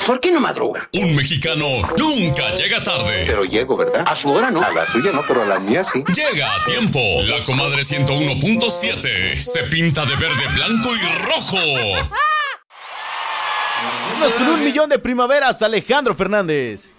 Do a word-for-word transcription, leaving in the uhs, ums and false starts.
¿Por qué no madruga? Un mexicano nunca llega tarde. Pero llego, ¿verdad? A su hora no. A la suya no, pero a la mía sí. Llega a tiempo. La comadre ciento uno punto siete se pinta de verde, blanco y rojo. Con un millón de primaveras, Alejandro Fernández.